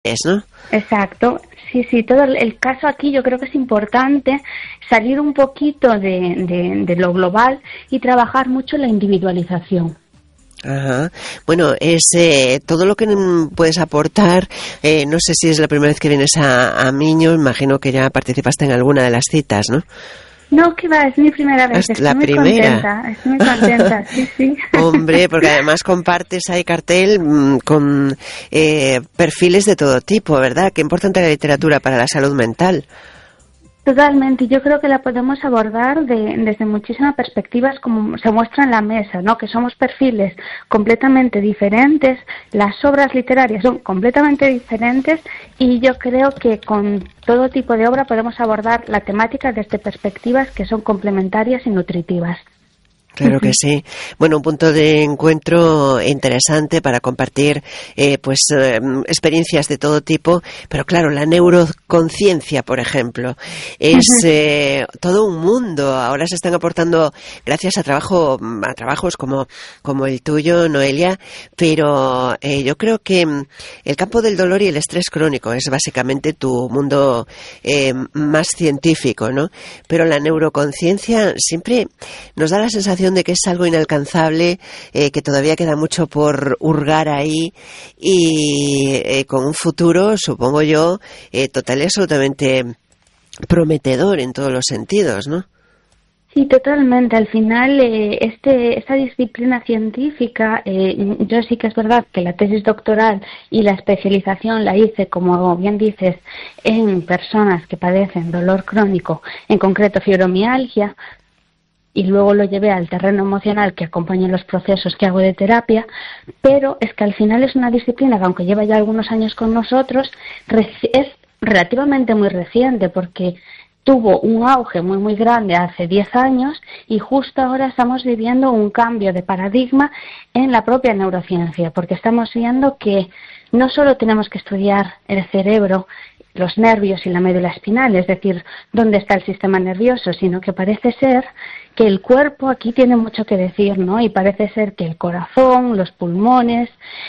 ¿no? Exacto, sí, todo el caso aquí yo creo que es importante salir un poquito de lo global y trabajar mucho la individualización. Ajá. Bueno, es todo lo que puedes aportar. No sé si es la primera vez que vienes a Miño, imagino que ya participaste en alguna de las citas, ¿no? No, que va, es mi primera vez, La primera. Estoy muy contenta, sí. Hombre, porque además compartes ahí cartel con perfiles de todo tipo, ¿verdad? Qué importante la literatura para la salud mental. Totalmente, yo creo que la podemos abordar desde muchísimas perspectivas, como se muestra en la mesa, ¿no? Que somos perfiles completamente diferentes, las obras literarias son completamente diferentes y yo creo que con todo tipo de obra podemos abordar la temática desde perspectivas que son complementarias y nutritivas. Claro que sí. Bueno, un punto de encuentro interesante para compartir experiencias de todo tipo, pero claro, la neuroconciencia, por ejemplo, es todo un mundo. Ahora se están aportando gracias a trabajos como el tuyo, Noelia, pero yo creo que el campo del dolor y el estrés crónico es básicamente tu mundo más científico, ¿no? Pero la neuroconciencia siempre nos da la sensación de que es algo inalcanzable, que todavía queda mucho por hurgar ahí y con un futuro, supongo yo, total y absolutamente prometedor en todos los sentidos, ¿no? Sí, totalmente. Al final, esta disciplina científica, yo sí que es verdad que la tesis doctoral y la especialización la hice, como bien dices, en personas que padecen dolor crónico, en concreto fibromialgia, y luego lo llevé al terreno emocional que acompaña los procesos que hago de terapia, pero es que al final es una disciplina que, aunque lleva ya algunos años con nosotros, es relativamente muy reciente, porque tuvo un auge muy grande hace 10 años y justo ahora estamos viviendo un cambio de paradigma en la propia neurociencia, porque estamos viendo que no solo tenemos que estudiar el cerebro, los nervios y la médula espinal, es decir, dónde está el sistema nervioso, sino que parece ser que el cuerpo aquí tiene mucho que decir, ¿no? Y parece ser que el corazón, los pulmones,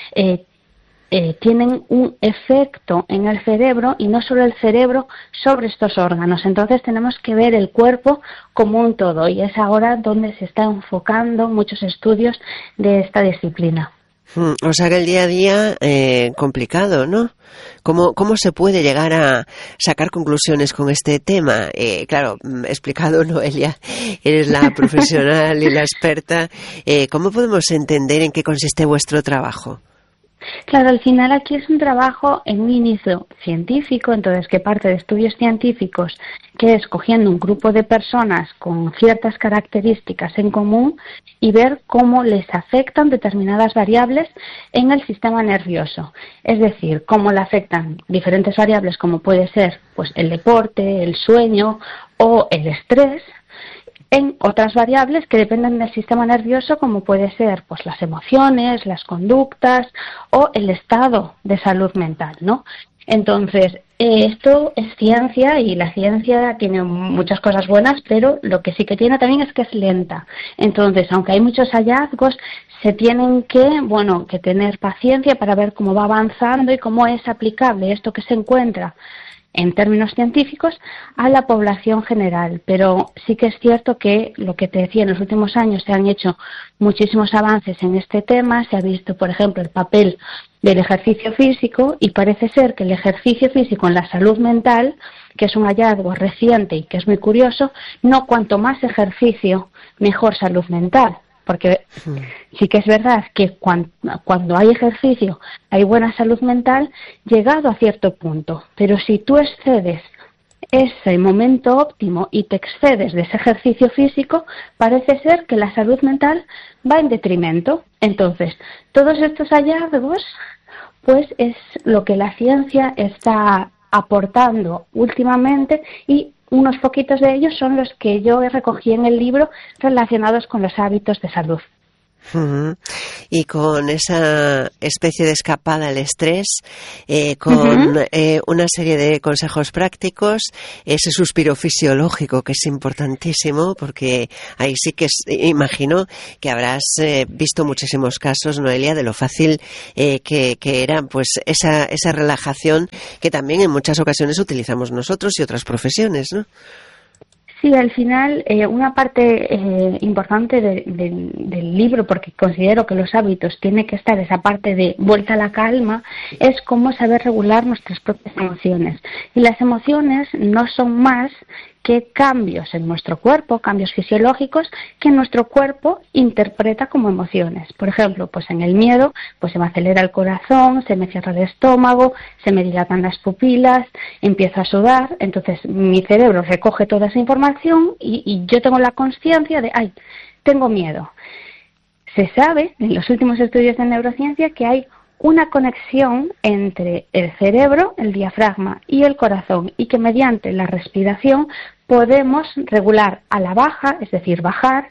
tienen un efecto en el cerebro y no solo el cerebro sobre estos órganos. Entonces tenemos que ver el cuerpo como un todo y es ahora donde se está enfocando muchos estudios de esta disciplina. O sea que el día a día complicado, ¿no? ¿Cómo se puede llegar a sacar conclusiones con este tema? Claro, explicado, Noelia, eres la profesional y la experta. ¿Cómo podemos entender en qué consiste vuestro trabajo? Claro, al final aquí es un trabajo en un inicio científico, entonces que parte de estudios científicos, que es cogiendo un grupo de personas con ciertas características en común y ver cómo les afectan determinadas variables en el sistema nervioso. Es decir, cómo le afectan diferentes variables como puede ser pues el deporte, el sueño o el estrés, en otras variables que dependen del sistema nervioso, como puede ser pues las emociones, las conductas o el estado de salud mental, ¿no? Entonces, esto es ciencia y la ciencia tiene muchas cosas buenas, pero lo que sí que tiene también es que es lenta. Entonces, aunque hay muchos hallazgos, se tienen que tener paciencia para ver cómo va avanzando y cómo es aplicable esto que se encuentra en términos científicos a la población general, pero sí que es cierto que lo que te decía, en los últimos años se han hecho muchísimos avances en este tema, se ha visto, por ejemplo, el papel del ejercicio físico y parece ser que el ejercicio físico en la salud mental, que es un hallazgo reciente y que es muy curioso, no cuanto más ejercicio, mejor salud mental. Porque sí que es verdad que cuando hay ejercicio hay buena salud mental llegado a cierto punto, pero si tú excedes ese momento óptimo y te excedes de ese ejercicio físico, parece ser que la salud mental va en detrimento. Entonces, todos estos hallazgos pues es lo que la ciencia está aportando últimamente y unos poquitos de ellos son los que yo recogí en el libro relacionados con los hábitos de salud. Uh-huh. Y con esa especie de escapada al estrés, con una serie de consejos prácticos, ese suspiro fisiológico que es importantísimo, porque ahí sí que imagino que habrás visto muchísimos casos, Noelia, de lo fácil que era pues esa relajación que también en muchas ocasiones utilizamos nosotros y otras profesiones, ¿no? Sí, al final una parte importante del libro, porque considero que los hábitos tiene que estar esa parte de vuelta a la calma, es cómo saber regular nuestras propias emociones. Y las emociones no son más que cambios en nuestro cuerpo, cambios fisiológicos que nuestro cuerpo interpreta como emociones. Por ejemplo, pues en el miedo, pues se me acelera el corazón, se me cierra el estómago, se me dilatan las pupilas, empiezo a sudar, entonces mi cerebro recoge toda esa información y yo tengo la consciencia de, ¡ay, tengo miedo! Se sabe, en los últimos estudios de neurociencia, que hay una conexión entre el cerebro, el diafragma y el corazón, y que mediante la respiración podemos regular a la baja, es decir, bajar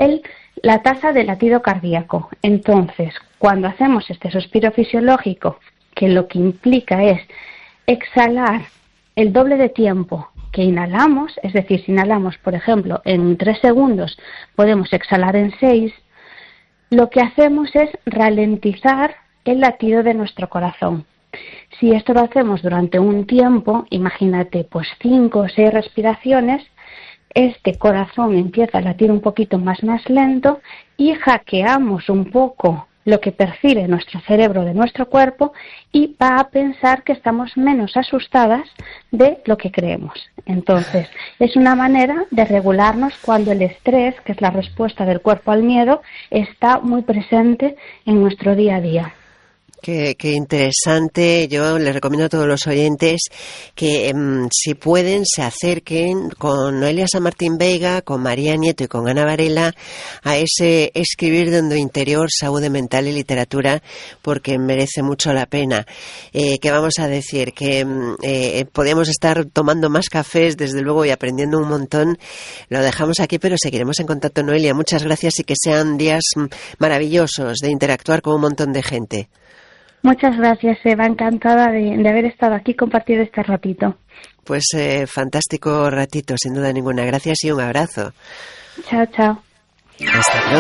la tasa de latido cardíaco. Entonces, cuando hacemos este suspiro fisiológico, que lo que implica es exhalar el doble de tiempo que inhalamos, es decir, si inhalamos, por ejemplo, en 3 segundos, podemos exhalar en 6, lo que hacemos es ralentizar el latido de nuestro corazón. Si esto lo hacemos durante un tiempo, imagínate pues 5 o 6 respiraciones, este corazón empieza a latir un poquito más lento y hackeamos un poco lo que percibe nuestro cerebro de nuestro cuerpo y va a pensar que estamos menos asustadas de lo que creemos. Entonces, es una manera de regularnos cuando el estrés, que es la respuesta del cuerpo al miedo, está muy presente en nuestro día a día. Qué interesante. Yo les recomiendo a todos los oyentes que si pueden se acerquen con Noelia San Martín Veiga, con María Nieto y con Ana Varela a ese escribir de interior, salud mental y literatura, porque merece mucho la pena. ¿Qué vamos a decir? Que podíamos estar tomando más cafés, desde luego, y aprendiendo un montón. Lo dejamos aquí, pero seguiremos en contacto, Noelia. Muchas gracias y que sean días maravillosos de interactuar con un montón de gente. Muchas gracias, Eva. Encantada de haber estado aquí y compartir este ratito. Pues fantástico ratito, sin duda ninguna. Gracias y un abrazo. Chao, chao. Hasta pronto.